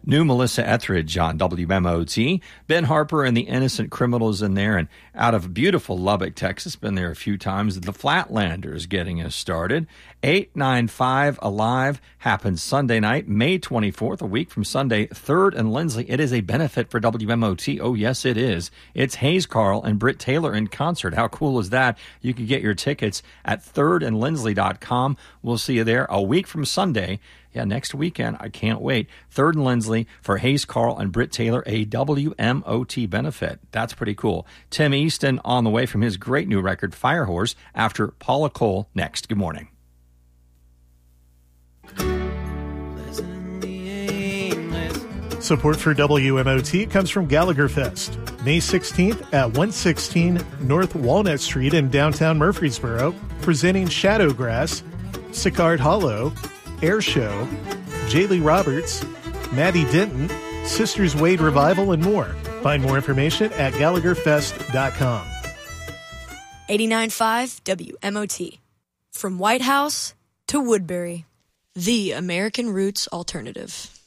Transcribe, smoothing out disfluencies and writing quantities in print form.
New Melissa Etheridge on WMOT. Ben Harper and the Innocent Criminals in there. And out of beautiful Lubbock, Texas, been there a few times, the Flatlanders getting us started. 895 Alive happens Sunday night, May 24th, a week from Sunday, 3rd and Lindsley. It is a benefit for WMOT. Oh, yes, it is. It's Hayes Carl and Britt Taylor in concert. How cool is that? You can get your tickets at thirdandlindsley.com. We'll see you there a week from Sunday. Yeah, next weekend. I can't wait. 3rd and Lindsley for Hayes Carl and Britt Taylor, a WMOT benefit. That's pretty cool. Tim Easton on the way from his great new record, Firehorse, after Paula Cole next. Good morning. Support for WMOT comes from Gallagher Fest, May 16th at 116 North Walnut Street in downtown Murfreesboro, presenting Shadowgrass, Sicard Hollow, Air Show, Jaylee Roberts, Maddie Denton, Sisters Wade Revival, and more. Find more information at GallagherFest.com. 89.5 WMOT. From White House to Woodbury, the American Roots Alternative.